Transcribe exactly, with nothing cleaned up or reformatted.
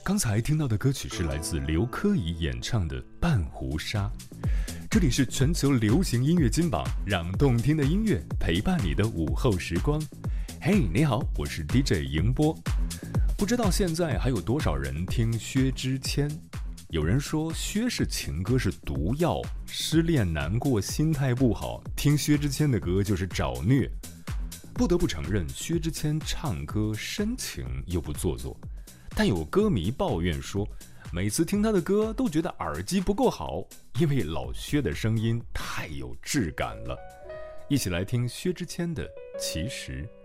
刚才听到的歌曲是来自刘珂怡演唱的《半壶纱》。这里是全球流行音乐金榜，让动听的音乐陪伴你的午后时光。嘿、hey, 你好，我是 D J 迎波。不知道现在还有多少人听薛之谦？有人说薛氏情歌是毒药，失恋难过心态不好，听薛之谦的歌就是找虐。不得不承认，薛之谦唱歌深情又不做作，但有歌迷抱怨说，每次听他的歌都觉得耳机不够好，因为老薛的声音太有质感了。一起来听薛之谦的《其实》。